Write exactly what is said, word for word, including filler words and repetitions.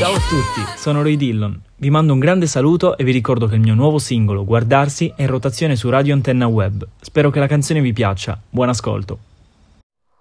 Ciao a tutti, sono Roy Dillon. Vi mando un grande saluto e vi ricordo che il mio nuovo singolo, Guardarsi, è in rotazione su Radio Antenna Web. Spero che la canzone vi piaccia. Buon ascolto.